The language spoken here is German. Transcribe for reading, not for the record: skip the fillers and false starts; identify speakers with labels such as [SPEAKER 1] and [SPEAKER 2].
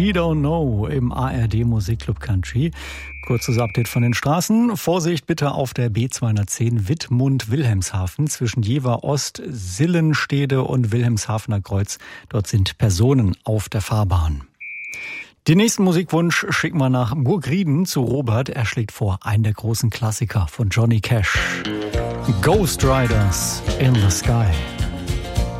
[SPEAKER 1] She Don't Know im ARD Musikclub Country. Kurzes Update von den Straßen. Vorsicht bitte auf der B210 Wittmund-Wilhelmshaven zwischen Jever Ost, Sillenstede und Wilhelmshavener Kreuz. Dort sind Personen auf der Fahrbahn. Den nächsten Musikwunsch schicken wir nach Burgrieden zu Robert. Er schlägt vor, einen der großen Klassiker von Johnny Cash. Ghost Riders in the Sky.